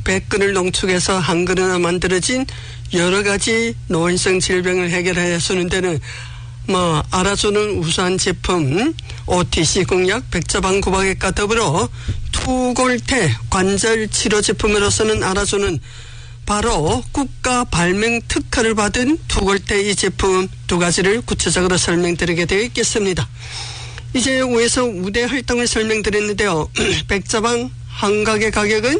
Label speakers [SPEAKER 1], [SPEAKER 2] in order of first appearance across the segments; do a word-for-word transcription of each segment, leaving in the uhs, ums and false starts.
[SPEAKER 1] 백 근을 농축해서 한 근으로 만들어진 여러 가지 노인성 질병을 해결해 주는 데는 뭐 알아주는 우수한 제품 오티씨 공약 백자방 구박액과 더불어 투골태 관절 치료 제품으로서는 알아주는 바로 국가 발명 특허를 받은 투골태 이 제품 두 가지를 구체적으로 설명드리게 되어 있겠습니다. 이제 위에서 우대 활동을 설명드렸는데요. 백자방 한 가게 가격은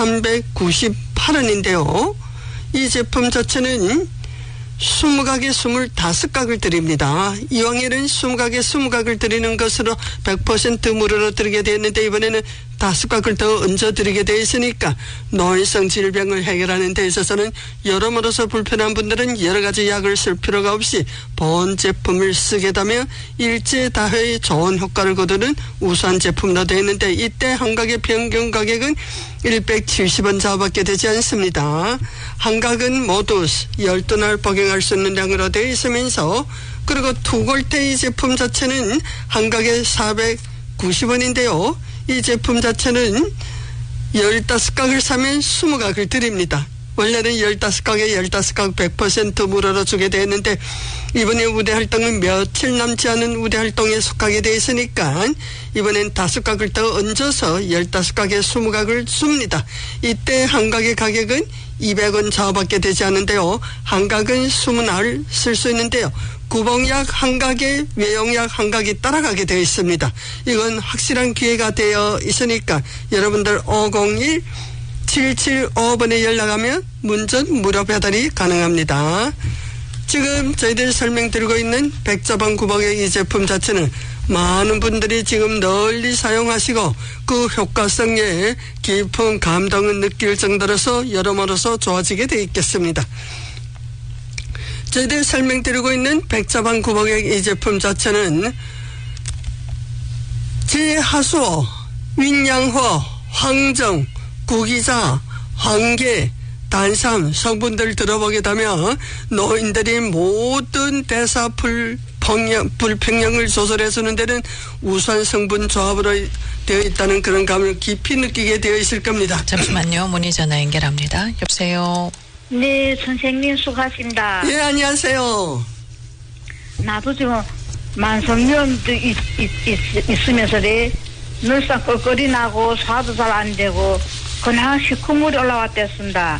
[SPEAKER 1] 삼백구십팔 원인데요. 이 제품 자체는 이십 가게 이십오 각을 드립니다. 이왕에는 이십 가게 이십 각을 드리는 것으로 백 퍼센트 무료로 드리게 되었는데 이번에는 다섯 각을 더 얹어 드리게 되어 있으니까 노인성 질병을 해결하는 데 있어서는 여러모로서 불편한 분들은 여러 가지 약을 쓸 필요가 없이 본 제품을 쓰게 되면 일제다회의 좋은 효과를 거두는 우수한 제품으로 되어 있는데 이때 한 가게 평균 가격은 백칠십 원 자우밖에 되지 않습니다. 한 각은 모두 열두 날 복용할 수 있는 양으로 되어 있으면서 그리고 투골태 이 제품 자체는 한 각에 사백구십 원인데요. 이 제품 자체는 십오 각을 사면 이십 각을 드립니다. 원래는 십오 각에 십오 각 백 퍼센트 무료로 주게 되었는데 이번에 우대 활동은 며칠 남지 않은 우대 활동에 속하게 되어 있으니까 이번엔 다섯 각을 더 얹어서 십오 각에 이십 각을 줍니다. 이때 한 각의 가격은 이백 원 좌우밖에 되지 않는데요. 한 각은 이십 알 쓸 수 있는데요. 구봉약 한 각에 외용약 한 각이 따라가게 되어 있습니다. 이건 확실한 기회가 되어 있으니까 여러분들 오공일 칠칠오 번에 연락하면 문전 무료 배달이 가능합니다. 지금 저희들이 설명드리고 있는 백자방 구봉액 이 제품 자체는 많은 분들이 지금 널리 사용하시고 그 효과성에 깊은 감동을 느낄 정도로서 여러모로서 좋아지게 되어 있겠습니다. 저희들이 설명드리고 있는 백자방 구봉액 이 제품 자체는 제하수호, 윈양호, 황정, 구기자, 황계, 단삼 성분들 들어보게 되면 노인들이 모든 대사 불평형, 불평형을 조절해 주는 데는 우수한 성분 조합으로 되어 있다는 그런 감을 깊이 느끼게 되어 있을 겁니다.
[SPEAKER 2] 잠시만요. 문의 전화 연결합니다. 여보세요.
[SPEAKER 3] 네, 선생님 수고하십니다.
[SPEAKER 1] 예, 안녕하세요.
[SPEAKER 3] 나도 지금 만성염도 있, 있, 있, 있으면서 늘상 껄껄이 나고 소화도 잘 안 되고 그냥 시커물이 올라왔댔습니다.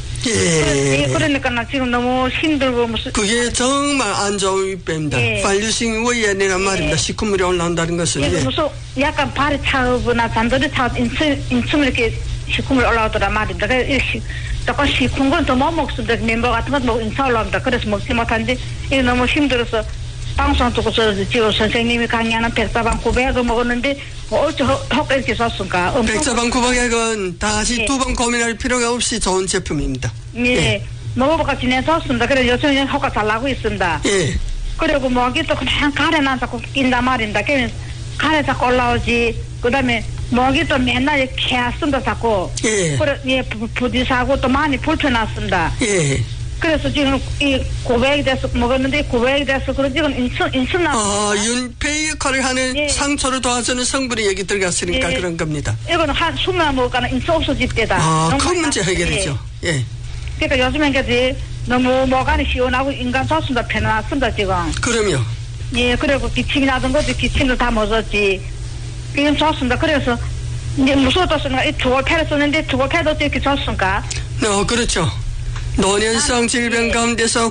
[SPEAKER 1] 예.
[SPEAKER 3] 그러니까 나 지금 너무 힘들고 무슨
[SPEAKER 1] 그게 정말 안 좋은 병입니다.
[SPEAKER 3] 예.
[SPEAKER 1] 발류性胃炎이란
[SPEAKER 3] 예.
[SPEAKER 1] 말입니다. 시커물이 올라온다는 것은.
[SPEAKER 3] 예.
[SPEAKER 1] 예.
[SPEAKER 3] 무슨 약간 발이 차거나 잔들이 차 인층 인층을 이렇게 시커물이 올라오더라 말입니다. 그래서 조금 시큰 건 더 못 먹습니다. 멤버 같은 건 뭐 인차 올라옵니다. 그래서 먹지 못하는데 이게 너무 힘들어서 방송 듣고서 지금 선생님이 강의하는 백사방 구백을 먹었는데 어찌 효과 이렇게 좋습니까?
[SPEAKER 1] 백사방 구백액은 다시
[SPEAKER 3] 예.
[SPEAKER 1] 두 번 고민할 필요가 없이 좋은 제품입니다.
[SPEAKER 3] 예.
[SPEAKER 1] 예.
[SPEAKER 3] 먹어보니까 진짜 좋습니다. 그래서 요즘 효과 잘 나고 있습니다.
[SPEAKER 1] 예.
[SPEAKER 3] 그리고 목이 또 그냥 가래나 자꾸 낀단 말입니다. 그러면 가래 자꾸 올라오지. 그 다음에 목이 또 맨날 개았습니다. 자꾸.
[SPEAKER 1] 예.
[SPEAKER 3] 그래, 예, 부- 부디사고 또 많이 불편했습니다.
[SPEAKER 1] 예.
[SPEAKER 3] 그래서 지금 이 고백이 돼서 먹었는데 고백이 돼서 그런 지금 인천 인천 나.
[SPEAKER 1] 아, 윤폐 역할을 하는
[SPEAKER 3] 예.
[SPEAKER 1] 상처를 도와주는 성분이 여기 들어갔으니까
[SPEAKER 3] 예.
[SPEAKER 1] 그런 겁니다.
[SPEAKER 3] 이거는 한 수만 먹으니까 인천 없어질 때다.
[SPEAKER 1] 아,
[SPEAKER 3] 너무
[SPEAKER 1] 큰
[SPEAKER 3] 많이
[SPEAKER 1] 문제
[SPEAKER 3] 났어요.
[SPEAKER 1] 해결이죠. 예.
[SPEAKER 3] 예. 그러니까 요즘엔 그지 너무 목안이 시원하고 인간 좋습니다. 편안했습니다 지금.
[SPEAKER 1] 그럼요.
[SPEAKER 3] 예, 그리고 기침이 나던 거지 기침도 다 멎었지. 이건 좋습니다. 그래서 이제 무서웠었으니까 이 두골패를 썼는데 두골패도 이렇게 좋습니까?
[SPEAKER 1] 어, 그렇죠. 노년성
[SPEAKER 3] 아,
[SPEAKER 1] 질병
[SPEAKER 3] 예.
[SPEAKER 1] 가운데서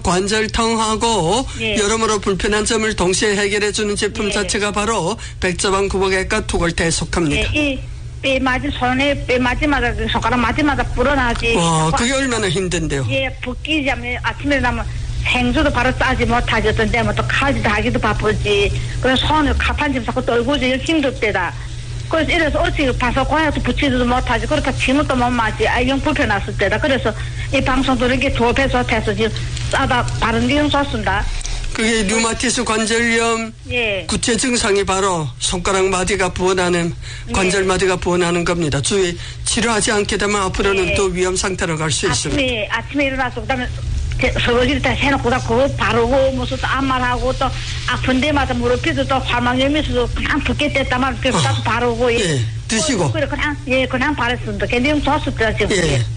[SPEAKER 1] 관절통하고
[SPEAKER 3] 예.
[SPEAKER 1] 여러모로 불편한 점을 동시에 해결해주는 제품
[SPEAKER 3] 예.
[SPEAKER 1] 자체가 바로 백자방 구복액과 투골태에 속합니다.
[SPEAKER 3] 예, 이 뼈 맞은 손에 뼈 맞지마다 그 손가락 맞지마다 불어나지.
[SPEAKER 1] 와, 그게 얼마나 힘든데요.
[SPEAKER 3] 예, 붓기 자면 아침에 나면 생주도 바로 짜지 못하지 어떤 때면 또 칼질도 하기도 바쁘지. 그래서 손을 가판집 자꾸 떨구지 힘들 때다. 그래서 이래서 어찌 봐서 고야도 붙이지도 못하지. 그렇다 침을 또 못 맞지. 아, 영 불편했을 때다. 그래서 이 방송 들으기 조배 좋대서 지금 싸다 바른 게 좋습니다.
[SPEAKER 1] 그게 류마티스 관절염
[SPEAKER 3] 예.
[SPEAKER 1] 구체 증상이 바로 손가락 마디가 부어나는 관절 마디가 부어나는 겁니다. 주의 치료하지 않게 되면 앞으로는
[SPEAKER 3] 예.
[SPEAKER 1] 또 위험 상태로 갈 수 있습니다.
[SPEAKER 3] 아침에, 아침에 일어나서 그다음에 설거지를 다 해놓고 다 그거 바르고 무슨 또 안말하고 또 아픈 데마다 무릎에도 또 활망염에서도 그냥 붓게 뗐단 말이야. 그래서
[SPEAKER 1] 어.
[SPEAKER 3] 다 바르고
[SPEAKER 1] 예. 드시고.
[SPEAKER 3] 그래 그냥 예 그냥 바랬습니다. 근데 좀 좋았을 때 지금.
[SPEAKER 1] 예.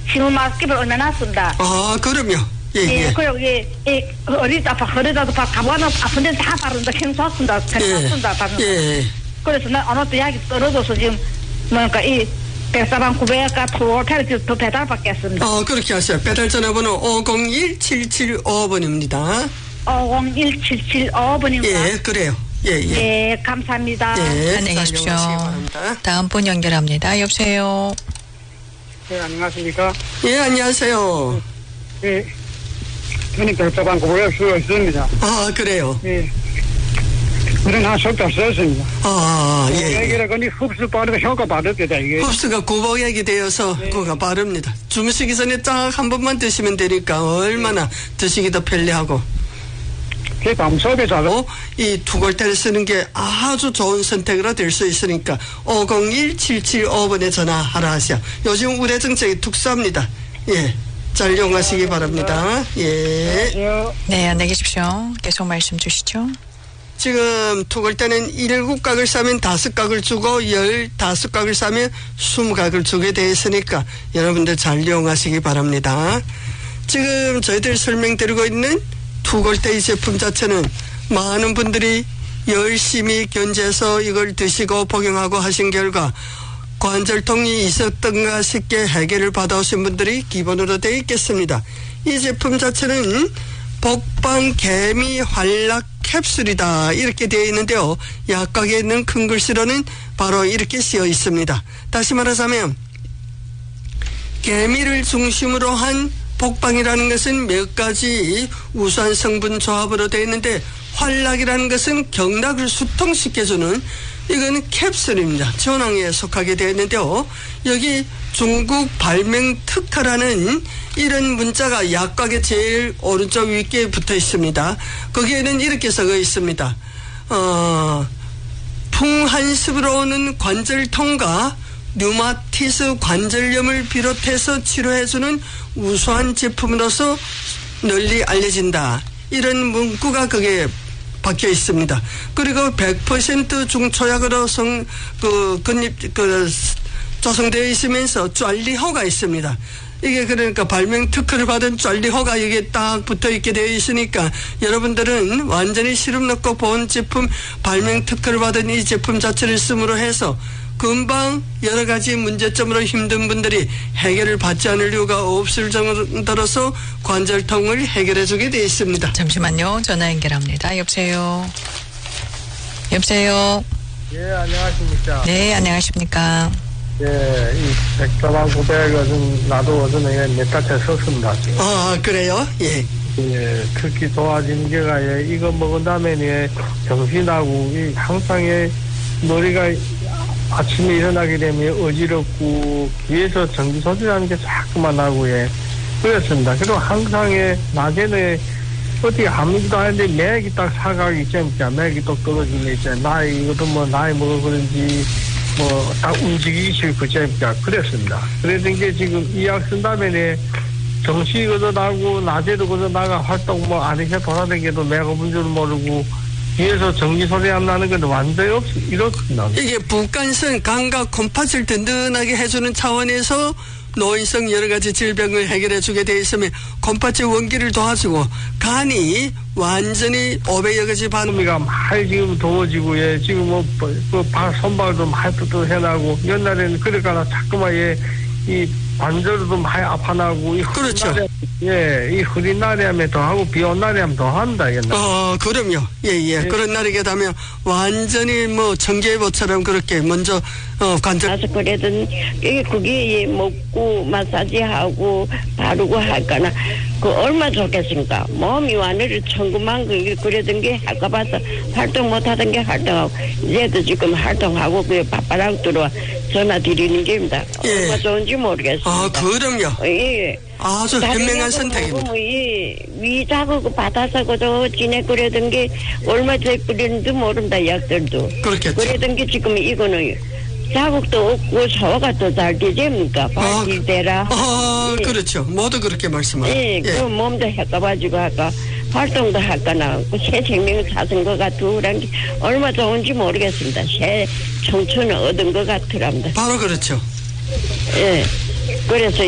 [SPEAKER 3] 침을 마스크를 얹어놨습니다.
[SPEAKER 1] 아, 그럼요. 예,
[SPEAKER 3] 예,
[SPEAKER 1] 예.
[SPEAKER 3] 그리고 이, 이 허리도 아파, 허리도 아파, 가보면 아픈 데는 다 바른다, 괜찮습니다. 괜찮습니다.
[SPEAKER 1] 예. 예.
[SPEAKER 3] 그래서 나 어느 또 약이 떨어져서 지금 뭐랄까 이 백사방 구백가 투호텔 더 배달 받겠습니다.
[SPEAKER 1] 어, 그렇게 하세요. 배달 전화번호 오공일 칠칠오 번입니다.
[SPEAKER 3] 오공일 칠칠오 번입니다.
[SPEAKER 1] 예, 그래요. 예, 예.
[SPEAKER 3] 예, 감사합니다.
[SPEAKER 1] 예,
[SPEAKER 2] 안녕히 계십시오.
[SPEAKER 1] 잘 이용하시기 바랍니다.
[SPEAKER 2] 다음 분 연결합니다. 여보세요.
[SPEAKER 4] 네, 안녕하십니까.
[SPEAKER 1] 예, 안녕하세요.
[SPEAKER 4] 예, 저는 백사방 구백을 쓰고 있습니다.
[SPEAKER 1] 아, 그래요.
[SPEAKER 4] 예. 그런 한 석달 썼습니다.
[SPEAKER 1] 아, 예. 예.
[SPEAKER 4] 얘기를 거니 흡수 빠르고 효과 빠르겠다, 이게.
[SPEAKER 1] 흡수가 고박약이 되어서
[SPEAKER 4] 네.
[SPEAKER 1] 그거가 바릅니다. 주무시기 전에 딱 한 번만 드시면 되니까 얼마나 드시기도 편리하고.
[SPEAKER 4] 그 밤속에 잘,
[SPEAKER 1] 어, 이 투골테를 쓰는 게 아주 좋은 선택으로 될 수 있으니까 오공일 칠칠오 번에 전화하라 하세요. 요즘 우대 정책이 특수합니다. 예. 잘 이용하시기 바랍니다. 예.
[SPEAKER 4] 저,
[SPEAKER 2] 네, 안녕히 계십시오. 계속 말씀 주시죠.
[SPEAKER 1] 지금 투골 때는 일곱 각을 사면 다섯 각을 주고 열다섯 각을 사면 스무 각을 주게 돼 있으니까 여러분들 잘 이용하시기 바랍니다. 지금 저희들 설명드리고 있는 투골대 제품 자체는 많은 분들이 열심히 견제해서 이걸 드시고 복용하고 하신 결과 관절통이 있었던가 싶게 해결을 받아오신 분들이 기본으로 되어 있겠습니다. 이 제품 자체는 복방 개미 활락 캡슐이다 이렇게 되어 있는데요. 약각에 있는 큰 글씨로는 바로 이렇게 쓰여 있습니다. 다시 말하자면 개미를 중심으로 한 복방이라는 것은 몇 가지 우수한 성분 조합으로 되어 있는데 활락이라는 것은 경락을 수통시켜주는 이거는 캡슐입니다. 전황에 속하게 되어 있는데요. 여기 중국 발명 특허라는 이런 문자가 약각의 제일 오른쪽 위에 붙어 있습니다. 거기에는 이렇게 적어 있습니다. 어, 풍한습으로 오는 관절통과 류마티스 관절염을 비롯해서 치료해주는 우수한 제품으로서 널리 알려진다. 이런 문구가 거기에 박혀 있습니다. 그리고 백 퍼센트 중초약으로 성, 그, 건립, 그, 조성되어 있으면서 짤리호가 있습니다. 이게 그러니까 발명 특허를 받은 짤리호가 여기에 딱 붙어 있게 되어 있으니까 여러분들은 완전히 시름 넣고 본 제품 발명 특허를 받은 이 제품 자체를 씀으로 해서 금방 여러 가지 문제점으로 힘든 분들이 해결을 받지 않을 이유가 없을 정도로서 관절통을 해결해 주게 되어 있습니다.
[SPEAKER 2] 잠시만요. 전화 연결합니다. 여보세요. 여보세요.
[SPEAKER 4] 예, 안녕하십니까.
[SPEAKER 2] 네, 안녕하십니까.
[SPEAKER 4] 예, 이 백사방 구백은 나도 어전에 몇 달째 썼습니다. 지금.
[SPEAKER 1] 아, 그래요? 예.
[SPEAKER 4] 예, 특히 좋아지는 게가, 예, 이거 먹은 다음에, 예, 정신하고, 이 항상, 예, 머리가 아침에 일어나게 되면 어지럽고, 귀에서 전기 소리라는 게 자꾸만 나고, 예, 그랬습니다. 그리고 항상, 예, 낮에는 어떻게 아무것도 하는데 맥이 딱 사각이 있잖아요. 맥이 똑 떨어지네, 있잖아요. 나이, 이것도 뭐, 나이 먹어 그런지, 뭐, 딱 움직이기 싫고, 재밌다. 그랬습니다. 그랬던 게 지금 이 약 쓴 다음에, 정신이 걷어나고, 낮에도 걷어나가 활동 뭐, 안에서 돌아다니게도 내가 문제를 모르고, 뒤에서 전기 소리 안 나는 건 완전히 없, 이렇습니다.
[SPEAKER 1] 이게 북간성 감각 콩팥을 든든하게 해주는 차원에서 노인성 여러 가지 질병을 해결해 주게 돼 있으면 콩팥의 원기를 도와주고 간이 완전히 오백여 가지 반응.
[SPEAKER 4] 몸이가 많이 지금 더워지고, 예, 지금 뭐, 그, 발, 손발도 많이 뚜뚜해나고, 옛날에는 그러니까 자꾸만, 예, 이 관절도 많이 아파나고, 이
[SPEAKER 1] 그렇죠.
[SPEAKER 4] 날에, 예, 이 흐린 날에 하면 더 하고, 비 온 날에 하면 더 한다, 옛날.
[SPEAKER 1] 어, 그럼요. 예, 예.
[SPEAKER 4] 네.
[SPEAKER 1] 그런 날이게 되면 완전히 뭐 청계보처럼 그렇게 먼저, 어, 관절.
[SPEAKER 5] 가서 그래든 이게 그게 먹고 마사지하고 바르고 할까나 그 얼마 좋겠습니까? 몸이 완전히 천구만 그 그래던 게 할까 봐서 활동 못하던 게 활동하고 이제도 지금 활동하고 그 바빠랑 들어와 전화 드리는 게입니다.
[SPEAKER 1] 예.
[SPEAKER 5] 얼마 좋은지 모르겠습니다.
[SPEAKER 1] 아, 그럼요.
[SPEAKER 5] 예.
[SPEAKER 1] 아주 현명한 선택입니다.
[SPEAKER 5] 위 자극 받아서 그저 지내 그러던 게 얼마 전에 뿌리는지 모른다 약들도.
[SPEAKER 1] 그렇겠죠.
[SPEAKER 5] 그러던 게 지금 이거는 자극도 없고 소화가 더 잘 되집니까? 발질대라.
[SPEAKER 1] 아,
[SPEAKER 5] 예.
[SPEAKER 1] 그렇죠. 모두 그렇게 말씀하세요.
[SPEAKER 5] 예,
[SPEAKER 1] 예.
[SPEAKER 5] 그 몸도 해가지고 아까 활동도 할까나 새 생명 찾은 것 같으란 게 얼마 좋은지 모르겠습니다. 새 청춘을 얻은 것 같으랍니다.
[SPEAKER 1] 바로 그렇죠.
[SPEAKER 5] 예, 그래서